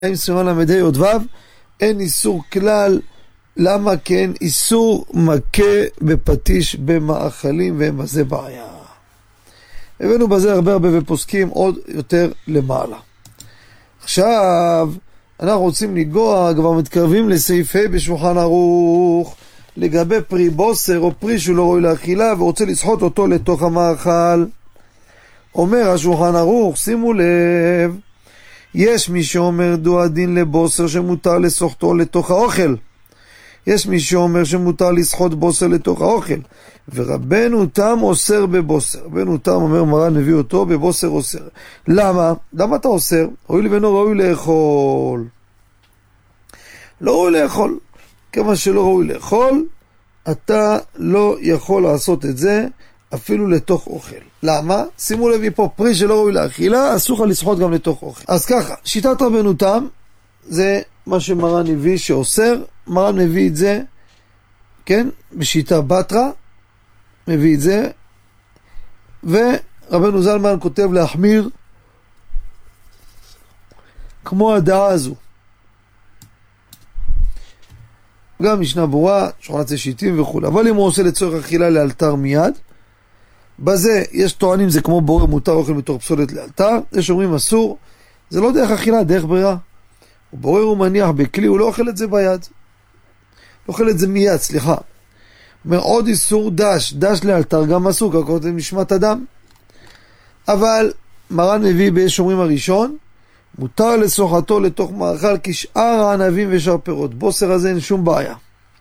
עם סימן למדי עוד וו, אין איסור כלל. למה? כן איסור מכה בפטיש במאכלים, ואין בזה בעיה. הבאנו בזה הרבה ופוסקים עוד יותר למעלה. עכשיו אנחנו רוצים לגוע, כבר מתקרבים לסעיף ה' בשולחן ערוך, לגבי פרי בוסר או פרי שהוא לא ראוי לאכילה ורוצה לסחוט אותו לתוך המאכל. אומר השולחן ערוך, שימו לב, יש מי שאומר דו הדין לבוסר שמותר לסחוטו לתוך האוכל, יש מי שאומר שמותר לסחוט בוסר לתוך האוכל, ורבנו תם אוסר בבוסר. רבנו תם אומר, מרן מביא אותו בבוסר אוסר. למה? למה אתה אוסר? ראוי לבנו ראוי לאכול. לא ראוי לאכול. כמה שלא ראוי לאכול, אתה לא יכול לעשות את זה אפילו לתוך אוכל. למה? שימו לב פה, פרי שלא ראוי לאכילה, אסור לך לסחוט גם לתוך אוכל. אז ככה, שיטת רבנו תם, זה מה שמרן הביא שאוסר. מרן מביא את זה, כן, בשיטה בתרא, מביא את זה, ורבנו זלמן כותב להחמיר כמו הדעה הזו. גם משנה ברורה, שולחן ערוך שיטים וכו'. אבל אם הוא עושה לצורך אכילה לאלתר מיד, בזה יש טוענים זה כמו בורר מותר אוכל מתוך פסולת לאלתר, יש אומרים אסור, זה לא דרך אכילה, דרך ברירה. הוא בורר ומניח בכלי, הוא לא אוכל את זה ביד. לא אוכל את זה מיד, סליחה. אומר עוד איסור דש לאלתר גם אסור, כי זה נשמת אדם. אבל מרן מביא ביש אומרים הראשון, מותר לסוחתו לתוך מאכל כשאר הענבים ושאר פירות. בוסר הזה אין שום בעיה.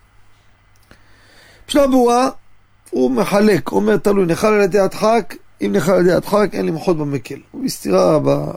בשלה ברורה, הוא מחלק, אומר תלוי, נחל על ידי הדחק, אם נחל על ידי הדחק אין למחות במקל. הוא בסתירה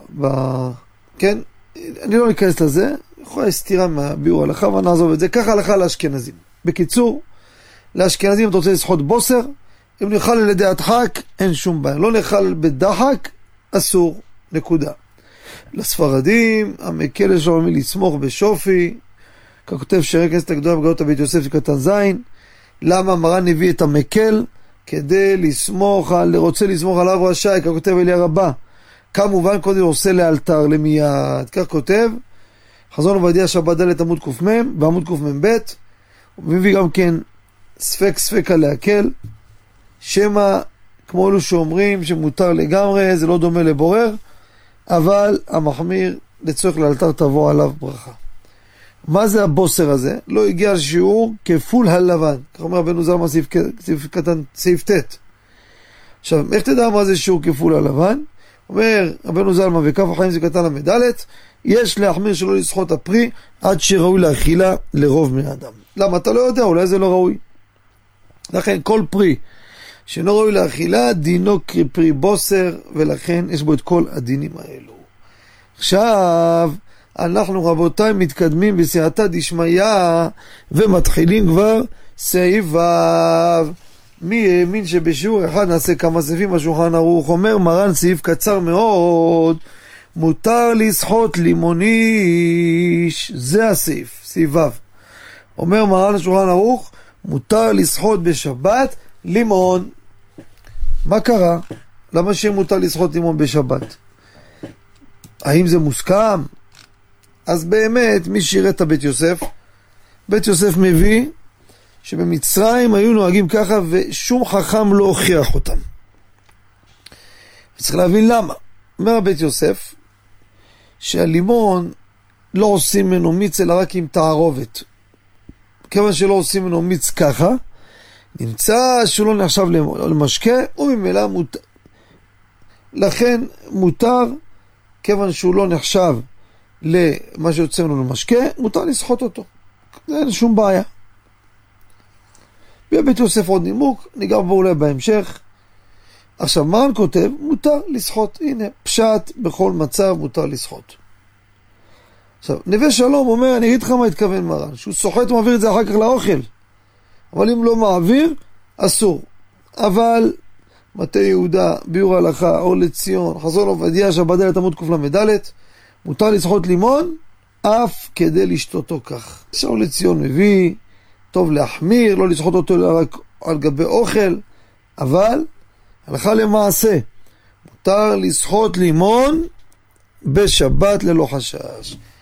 כן? אני לא אכנס לזה, יכולה סתירה מהביאור הלכה, ונעזוב את זה. ככה הלכה לאשכנזים. בקיצור, לאשכנזים אתה רוצה לסחוט בוסר, אם נחל על ידי הדחק, אין שום בעיה. לא נחל בדחק, אסור, נקודה. לספרדים, המקל יש לו מי לסמוך בשופי, ככותב שערי כנסת הגדולה בגלות הבית יוסף קטן זין. למה? מרן הביא את המקל כדי לסמוך, רוצה לסמוך עליו רשאי, ככותב אליה רבה. כמובן קודם עושה לאלתר למיד, כך כותב חזון עובדיה שבת ד' עמוד קמ"ם, בעמוד קמ"ב, הוא מביא גם כן ספק להקל, שמה כמו אלו שאומרים שמותר לגמרי, זה לא דומה לבורר, אבל המחמיר לצורך לאלתר תבוא עליו ברכה. מה זה הבוסר הזה? לא הגיע לשיעור כפול הלבן, כך אומר רבנו זלמן סעיף ט'. עכשיו, איך תדע מה זה שיעור כפול הלבן? אומר רבנו זלמן וכף החיים זה קטן למדלת, יש להחמיר שלא לסחוט הפרי עד שראוי לאכילה לרוב בני אדם. למה? אתה לא יודע, אולי זה לא ראוי. לכן כל פרי שאינו ראוי לאכילה דינו כפרי בוסר, ולכן יש בו את כל הדינים האלו. עכשיו אנחנו רבותיי מתקדמים בסייעתא דשמיא ומתחילים כבר סעיף ו'. מי האמין שבשיעור אחד נעשה כמה סעיפים? השולחן ערוך אומר מרן סעיף קצר מאוד, מותר לסחוט לימוניש, זה הסעיף, סעיף ו'. אומר מרן השולחן ערוך, מותר לסחוט בשבת לימון. מה קרה? למה שמותר לסחוט לימון בשבת? האם זה מוסכם? אז באמת מי שיראה את בית יוסף, בית יוסף מביא שבמצרים היו נוהגים ככה ושום חכם לא הוכיח אותם. וצריך להבין למה. אומר בית יוסף שהלימון לא עושים ממנו מיץ אלא רק עם תערובת. כיוון שלא עושים ממנו מיץ ככה, נמצא שהוא לא נחשב למשקה, וממילא מותר. לכן מותר, כיוון שהוא לא נחשב למה שיוצא ממנו למשקה, מותר לסחוט אותו. אין שום בעיה. בבית יוסף עוד נימוק, ניגע בו אולי בהמשך. עכשיו מרן כותב, מותר לסחוט. הנה, פשט בכל מצב מותר לסחוט. עכשיו, נווה שלום אומר, אני אגיד לך מה התכוון מרן, שהוא סוחט ומעביר את זה אחר כך לאוכל. אבל אם לא מעביר, אסור. אבל מטה יהודה, ביאור הלכה, אור לציון, חזון עובדיה שבת ד' עמוד קל"ד, מותר לסחוט לימון, אף כדי לשתותו כך. שאור לציון מביא, טוב להחמיר, לא לסחוט אותו רק על גבי אוכל, אבל הלכה למעשה, מותר לסחוט לימון בשבת ללא חשש.